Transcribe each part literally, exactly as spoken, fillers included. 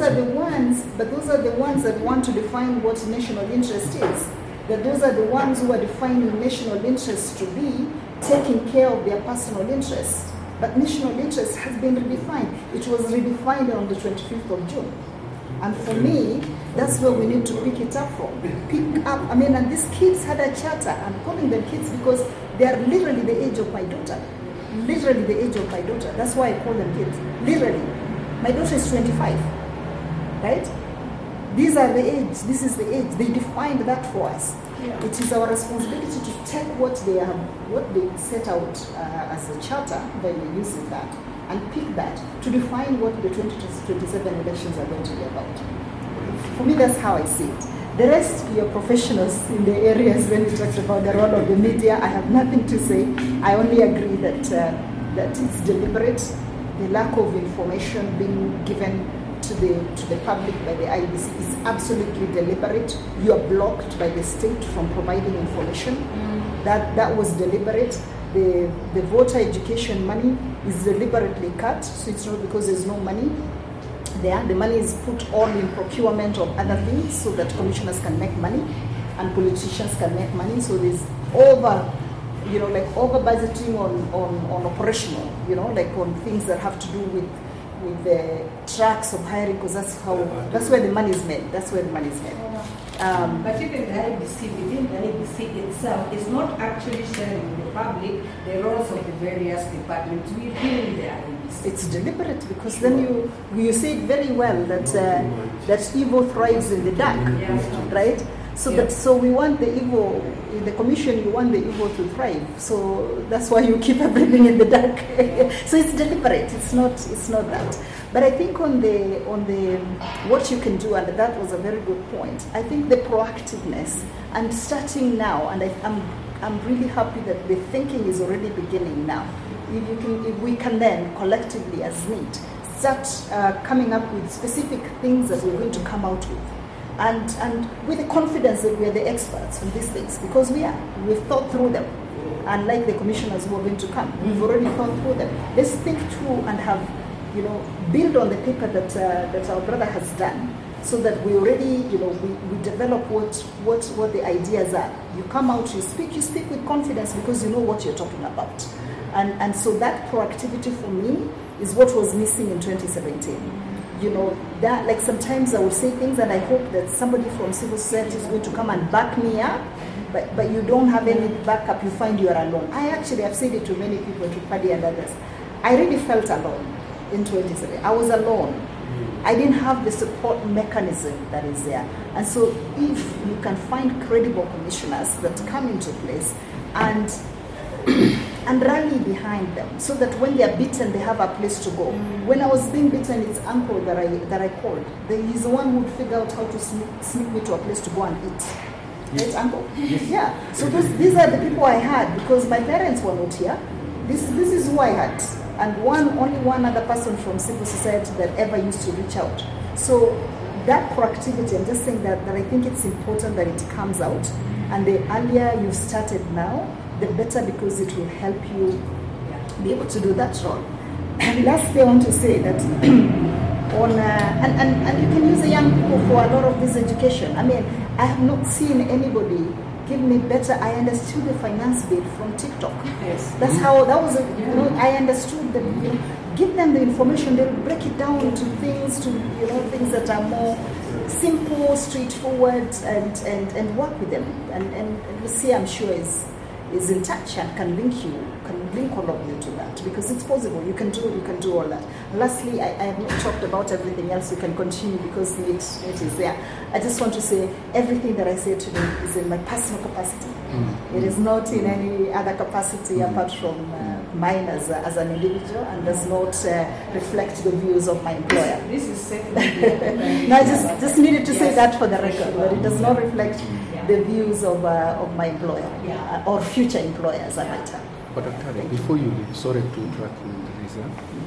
are the ones, but those are the ones that want to define what national interest is. That those are the ones who are defining national interest to be taking care of their personal interests. But national interest has been redefined. It was redefined on the twenty-fifth of June. And for me, that's where we need to pick it up from. Pick up, I mean, and these kids had a charter. I'm calling them kids because they are literally the age of my daughter. Literally the age of my daughter. That's why I call them kids. Literally. My daughter is twenty-five, right? These are the age, this is the age. They defined that for us. Yeah. It is our responsibility to take what they have, what they set out uh, as a charter, then we use that, and pick that to define what the twenty twenty-seven elections are going to be about. For me, that's how I see it. The rest, you're professionals in the areas when you talk about the role of the media. I have nothing to say. I only agree that uh, that it's deliberate. The lack of information being given to the to the public by the I E B C is absolutely deliberate. You are blocked by the state from providing information. Mm. That that was deliberate. The the voter education money is deliberately cut, so it's not because there's no money there. The money is put all in procurement of other things so that commissioners can make money and politicians can make money. So there's over, you know, like over budgeting on, on, on operational, you know, like on things that have to do with with the tracks of hiring, because that's how that's where the money is made. That's where the money is made. Um, but even the I B C, within the I B C itself, is not actually sharing with the public the roles of the various departments within the I B C. It's deliberate because then you you say it very well that uh, that evil thrives in the dark, yes. Right? So yeah. that so we want the evil in the commission. You want the evil to thrive. So that's why you keep everything in the dark. So it's deliberate. It's not. It's not that. But I think on the on the what you can do, and that was a very good point. I think the proactiveness and starting now, and I, I'm I'm really happy that the thinking is already beginning now. If you can, if we can then collectively as NEET start uh, coming up with specific things that we're going to come out with. And and with the confidence that we are the experts on these things, because we are. We've thought through them. And like the commissioners who are going to come, we've already thought through them. Let's think through and have, you know, build on the paper that uh, that our brother has done, so that we already, you know, we, we develop what, what, what the ideas are. You come out, you speak, you speak with confidence because you know what you're talking about. And and so that proactivity for me is what was missing in twenty seventeen. You know, that like sometimes I would say things and I hope that somebody from civil society is going to come and back me up, but, but you don't have any backup, you find you are alone. I actually have said it to many people, to Paddy and others. I really felt alone in twenty seventeen. I was alone. I didn't have the support mechanism that is there. And so if you can find credible commissioners that come into place and and rally behind them, so that when they are beaten, they have a place to go. Mm. When I was being beaten, it's uncle that I that I called. The, he's the one who would figure out how to sneak, sneak me to a place to go and eat. Yes. Right, uncle? Yes. Yeah. So those, these are the people I had because my parents were not here. This this is who I had, and one only one other person from civil society that ever used to reach out. So that proactivity, I'm just saying that that I think it's important that it comes out, and the earlier you started now, the better, because it will help you be able to do that role. And lastly, I want to say that on uh, and, and, and you can use the young people for a lot of this education. I mean, I have not seen anybody give me better. I understood the finance bit from TikTok. Yes, that's mm-hmm. how that was. A, you know, I understood that. You know, give them the information. They'll break it down into things, to you know, things that are more simple, straightforward, and and, and work with them. And and, and Lucia, I'm sure, is. is in touch and can link you, can link all of you to that, because it's possible. You can do, you can do all that. Lastly, I, I have not talked about everything else. You can continue because it, it is there. I just want to say everything that I say today is in my personal capacity. Mm-hmm. It is not in any other capacity mm-hmm. apart from uh, mine as, a, as an individual, and does not uh, reflect the views of my employer. This is certainly. No, I just, just needed to yes, say that for the record, but it does not reflect the views of uh, of my employer yeah. uh, or future employers at my time. But Doctor, before you leave, sorry to interrupt you, Teresa.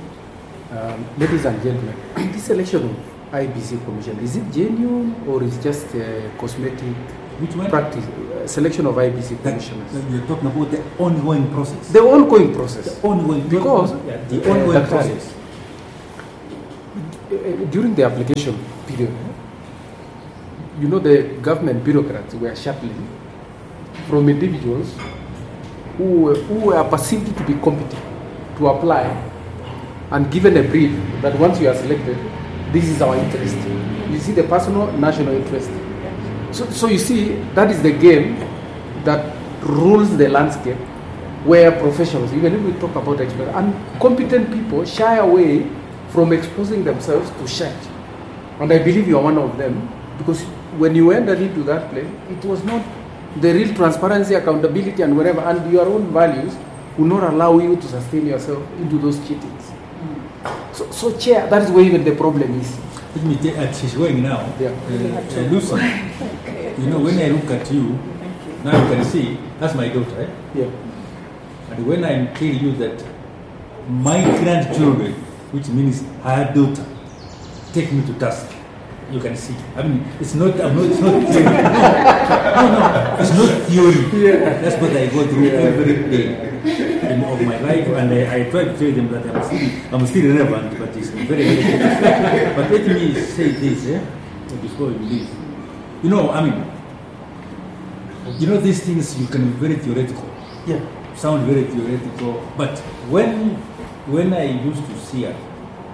Um, ladies and gentlemen, this election of I B C Commission, is it genuine or is it just a cosmetic Which one? practice? Uh, selection of I B C commissioners. That, you're talking about the ongoing process. The ongoing process. The ongoing because yeah, the ongoing uh, process. uh, during the application period, you know, the government bureaucrats were shuffling from individuals who were, who were perceived to be competent to apply and given a brief that once you are selected, this is our interest. You see the personal national interest. So, so you see, that is the game that rules the landscape where professionals, even if we talk about experts, and competent people shy away from exposing themselves to shit. And I believe you are one of them, because when you entered into that place, it was not the real transparency, accountability, and whatever, and your own values will not allow you to sustain yourself into those cheatings. Mm. So, so, Chair, that is where even the problem is. Let me tell you, she's going now. Yeah. Uh, uh, Lucy, you know, when I look at you, now you can see, that's my daughter, eh? Yeah. And when I'm telling you that my grandchildren, which means her daughter, take me to task, you can see. I mean, it's not, I'm not, it's not theory. No, no, it's not theory. Yeah. That's what I go through yeah. every day in, of my life, and I, I try to tell them that I'm still, I'm still relevant, but it's very, very difficult. But let me say this, eh, before you leave. You know, I mean, you know, these things you can be very theoretical. Yeah. Sound very theoretical, but when when I used to see her,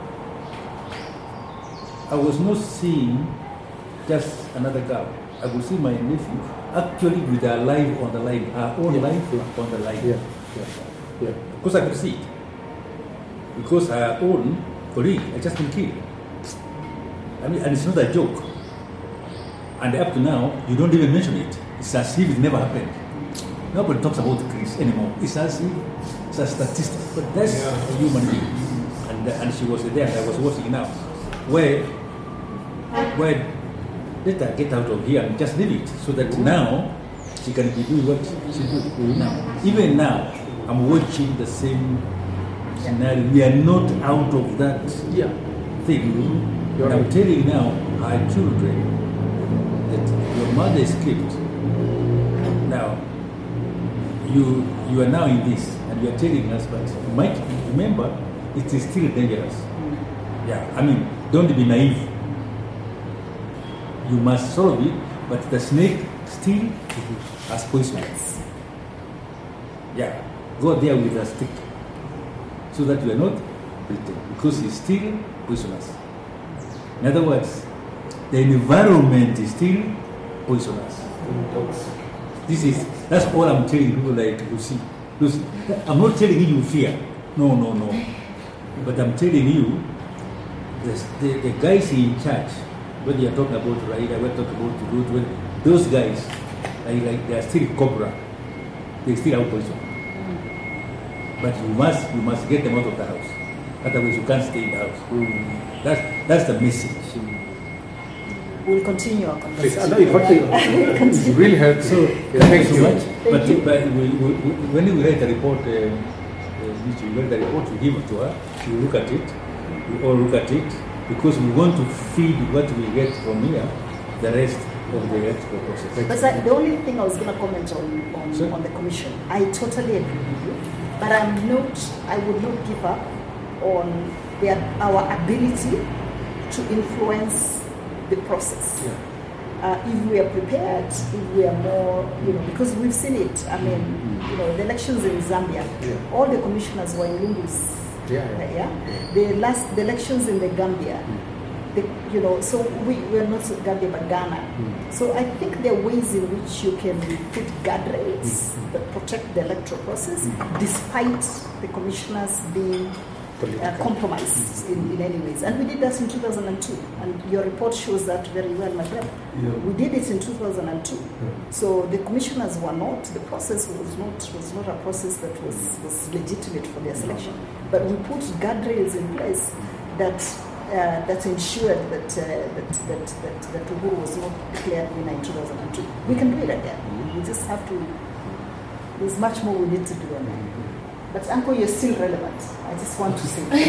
I was not seeing just another girl. I would see my nephew actually with her life on the line, her own yeah. life yeah. on the line. Yeah. Yeah. Yeah. Because I could see it. Because her own colleague had just been killed. I mean, and it's not a joke. And up to now, you don't even mention it. It's as if it never happened. Nobody talks about Chris anymore. It's as if it's a statistic. But that's yeah. a human being. And, and she was there, and I was watching now. Where, where let her get out of here and just leave it. So that mm-hmm. now she can be doing what she does. Mm-hmm. Now, even now, I'm watching the same scenario. We are not out of that yeah. thing. Mm-hmm. And I'm telling you now, our children, that your mother escaped. Now, you you are now in this, and you are telling us, but you might remember, it is still dangerous. Yeah, I mean, don't be naive. You must solve it, but the snake still has poison. Yeah, go there with a stick, so that you are not bitten, because it's still poisonous. In other words, the environment is still poisonous. This is, that's all I'm telling people like Lucy. Lucy, I'm not telling you fear. No, no, no. But I'm telling you, the, the, the guys in charge, when you're talking about Raila, we're talking about Ruth, those guys, are like, they are still cobra. They still have poison. But you must, you must get them out of the house. Otherwise you can't stay in the house. Mm. That's, that's the message. We'll continue our conversation. In fact, it really helps. So, yeah, thank you so much. Thank but, you. but we, we, we, when we read the report, uh, uh, we read the report, we give it to her, she will look at it, we all look at it, because we want to feed what we get from here, the rest of the electoral process. But sir, the only thing I was going to comment on, on, on the commission, I totally agree with you, but I'm not, I would not give up on their, our ability to influence the process. Yeah. Uh, if we are prepared, if we are more, you know, because we've seen it. I mean, mm-hmm. you know, the elections in Zambia, yeah. all the commissioners were in Lundus. Yeah, yeah. yeah. The last, the elections in the Gambia, mm-hmm. the, you know, so we we're not Gambia but Ghana. Mm-hmm. So I think there are ways in which you can put guardrails mm-hmm. that protect the electoral process, mm-hmm. despite the commissioners being Uh, compromised in, in any ways. And we did that in two thousand two, and your report shows that very well, my friend. Yeah. We did it in two thousand two. Yeah. So the commissioners were not, the process was not was not a process that was, was legitimate for their selection. But we put guardrails in place that uh, that ensured that, uh, that, that, that, that Uhuru was not declared winner in two thousand two. We can do it again. We just have to, there's much more we need to do on that. But Uncle, you're still relevant. I just want to say. I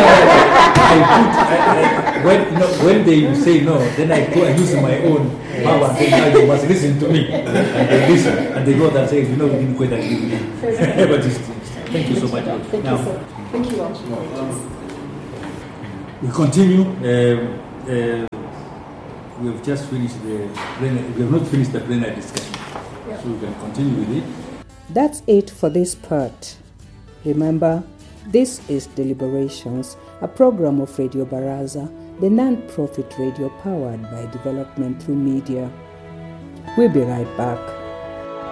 put, I, I, when, you know, when they say no, then I go and use my own power and say, now you must listen to me. And they listen. And they go and say, you know, we didn't quite agree with you. But it's, thank you so much. Thank now, you, sir. Thank you all. We continue. Um, uh, we have just finished the plenary, we have not finished the plenary discussion, Yeah. so we can continue with it. That's it for this part. Remember, this is Deliberations, a program of Radio Baraza, the non-profit radio powered by development through media. We'll be right back.